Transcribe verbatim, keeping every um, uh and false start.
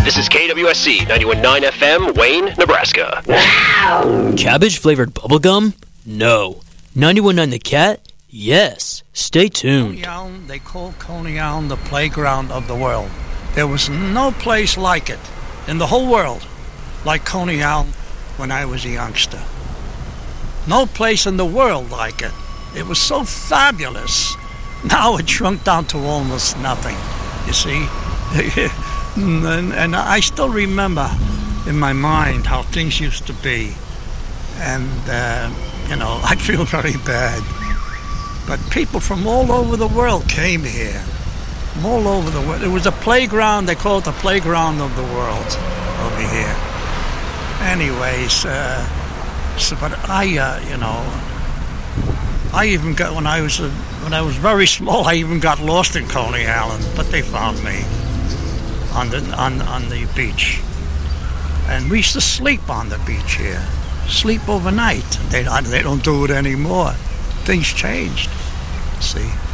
This is K W S C ninety-one point nine F M, Wayne, Nebraska. Cabbage-flavored bubblegum? No. ninety-one point nine The Cat? Yes. Stay tuned. Coney Island, they call Coney Island the playground of the world. There was no place like it in the whole world like Coney Island when I was a youngster. No place in the world like it. It was so fabulous. Now it shrunk down to almost nothing, you see. and, and I still remember in my mind how things used to be. And, uh, you know, I feel very bad. But people from all over the world came here. From all over the world. It was a playground. They call it the playground of the world over here. Anyways, uh, so, but I, uh, you know, I even got, when I was uh, when I was very small, I even got lost in Coney Island, but they found me on the on on the beach. And we used to sleep on the beach here. Sleep overnight. They, they don't do it anymore. Things changed, see.